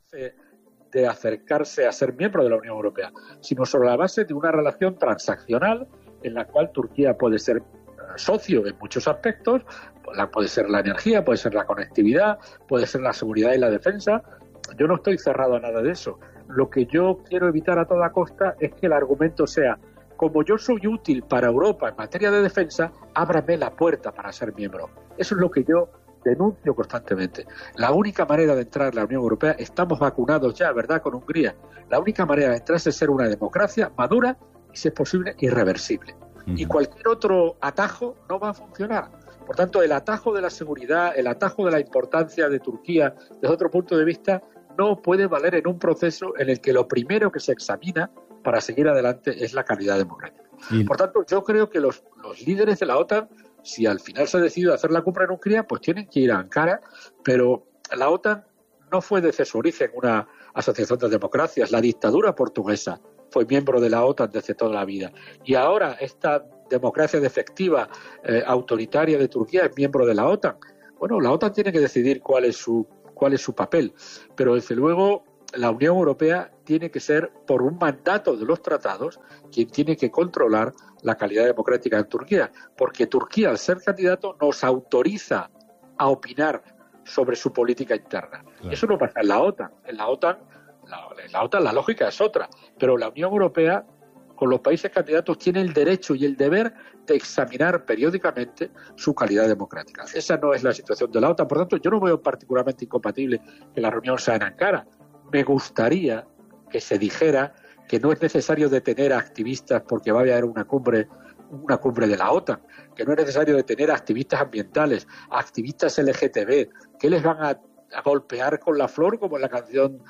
de acercarse a ser miembro de la Unión Europea, sino sobre la base de una relación transaccional en la cual Turquía puede ser socio en muchos aspectos, puede ser la energía, puede ser la conectividad, puede ser la seguridad y la defensa. Yo no estoy cerrado a nada de eso. Lo que yo quiero evitar a toda costa es que el argumento sea: como yo soy útil para Europa en materia de defensa, ábrame la puerta para ser miembro. Eso es lo que yo denuncio constantemente. La única manera de entrar en la Unión Europea, estamos vacunados ya, ¿verdad?, con Hungría. La única manera de entrar es ser una democracia madura y, si es posible, irreversible. Y cualquier otro atajo no va a funcionar. Por tanto, el atajo de la seguridad, el atajo de la importancia de Turquía, desde otro punto de vista, no puede valer en un proceso en el que lo primero que se examina para seguir adelante es la calidad democrática. Por tanto, yo creo que los líderes de la OTAN, si al final se ha decidido hacer la cumbre en Hungría, pues tienen que ir a Ankara, pero la OTAN no fue desde su origen una asociación de democracias. La dictadura portuguesa fue miembro de la OTAN desde toda la vida. Y ahora esta democracia defectiva, autoritaria de Turquía es miembro de la OTAN. Bueno, la OTAN tiene que decidir cuál es su papel, pero desde luego la Unión Europea tiene que ser, por un mandato de los tratados, quien tiene que controlar la calidad democrática en Turquía, porque Turquía, al ser candidato, nos autoriza a opinar sobre su política interna. Claro. Eso no pasa en la OTAN. En la OTAN la lógica es otra, pero la Unión Europea, con los países candidatos, tiene el derecho y el deber de examinar periódicamente su calidad democrática. Esa no es la situación de la OTAN. Por tanto, yo no veo particularmente incompatible que la reunión sea en Ankara. Me gustaría que se dijera que no es necesario detener a activistas porque va a haber una cumbre de la OTAN, que no es necesario detener a activistas ambientales, a activistas LGTB, que les van a golpear con la flor, como en la canción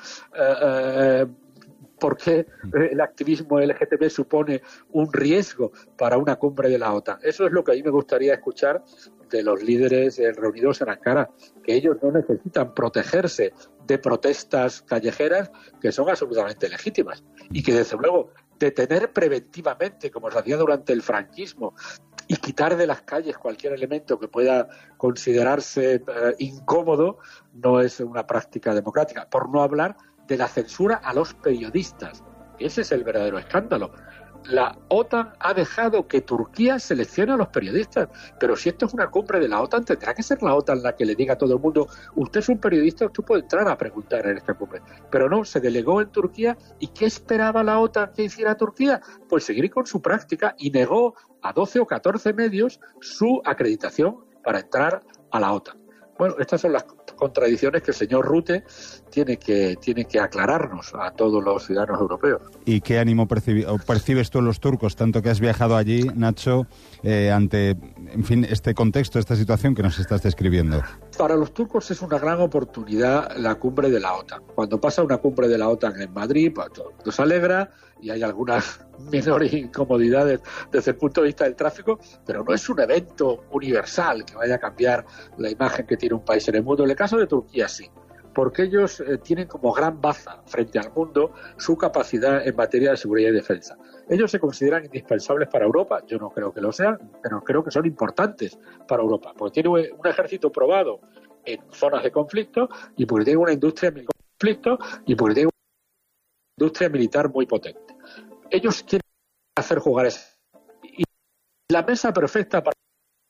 ¿por qué el activismo LGTB supone un riesgo para una cumbre de la OTAN? Eso es lo que a mí me gustaría escuchar de los líderes reunidos en Ankara, que ellos no necesitan protegerse de protestas callejeras que son absolutamente legítimas y que, desde luego, detener preventivamente, como se hacía durante el franquismo, y quitar de las calles cualquier elemento que pueda considerarse incómodo, no es una práctica democrática. Por no hablar de la censura a los periodistas. Ese es el verdadero escándalo. La OTAN ha dejado que Turquía seleccione a los periodistas, pero si esto es una cumbre de la OTAN, tendrá que ser la OTAN la que le diga a todo el mundo: usted es un periodista, usted puede entrar a preguntar en esta cumbre. Pero no, se delegó en Turquía. ¿Y qué esperaba la OTAN que hiciera Turquía? Pues seguir con su práctica, y negó a 12 o 14 medios su acreditación para entrar a la OTAN. Bueno, estas son las contradicciones que el señor Rutte tiene que aclararnos a todos los ciudadanos europeos. ¿Y qué ánimo percibes tú en los turcos, tanto que has viajado allí, Nacho, ante, en fin, este contexto, esta situación que nos estás describiendo? Para los turcos es una gran oportunidad la cumbre de la OTAN. Cuando pasa una cumbre de la OTAN en Madrid, pues, nos alegra, y hay algunas menores incomodidades desde el punto de vista del tráfico, pero no es un evento universal que vaya a cambiar la imagen que tiene un país en el mundo. En el caso de Turquía sí, porque ellos tienen como gran baza frente al mundo su capacidad en materia de seguridad y defensa. Ellos se consideran indispensables para Europa. Yo no creo que lo sean, pero creo que son importantes para Europa, porque tiene un ejército probado en zonas de conflicto, y porque tiene una industria de conflicto, y porque tiene una industria militar muy potente. Ellos quieren hacer jugar esa. Y la mesa perfecta para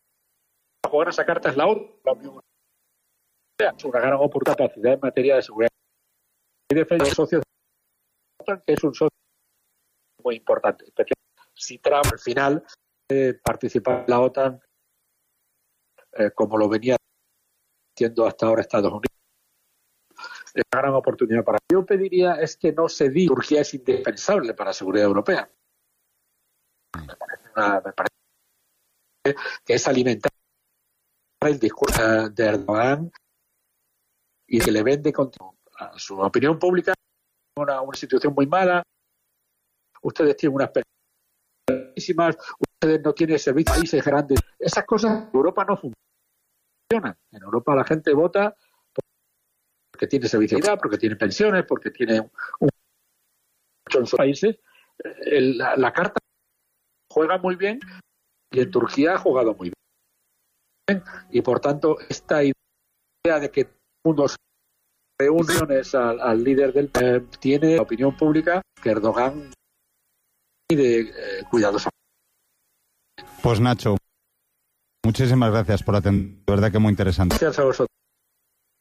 jugar esa carta es la Unión Europea. Es una gran oportunidad, capacidad en materia de seguridad y defensa de socios, que es un socio muy importante. Si Trump al final participar en la OTAN, como lo venía haciendo hasta ahora Estados Unidos, es una gran oportunidad para. Yo pediría es que no se diga que Turquía es indispensable para la seguridad europea. Me parece que es alimentar el discurso de Erdogan y que le vende a su opinión pública una institución muy mala. Ustedes tienen unas pequeñísimas, ustedes no tienen servicios, países grandes. Esas cosas en Europa no funcionan. En Europa la gente vota porque tiene servicios, porque tiene pensiones, porque tiene mucho en sus países. La carta juega muy bien y en Turquía ha jugado muy bien. Y por tanto, esta idea de que el mundo reuniones al líder del tiene la opinión pública que Erdogan pide cuidadosa. Pues Nacho, muchísimas gracias por atender, de verdad que muy interesante. Gracias a vosotros.